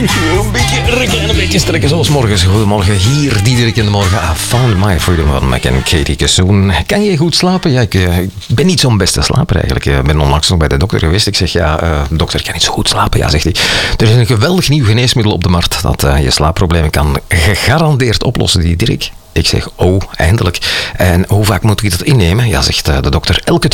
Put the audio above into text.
Een beetje rekken en een beetje strekken zoals morgens. Goedemorgen, hier Diederik in de morgen. I found my freedom van Mac en Katie Kassoon. Kan je goed slapen? Ja, ik ben niet zo'n beste slaper eigenlijk. Ik ben onlangs nog bij de dokter geweest. Ik zeg, dokter, ik kan niet zo goed slapen. Ja, zegt hij. Er is een geweldig nieuw geneesmiddel op de markt dat je slaapproblemen kan gegarandeerd oplossen, Diederik. Ik zeg, oh, eindelijk. En hoe vaak moet ik dat innemen? Ja, zegt de dokter, elke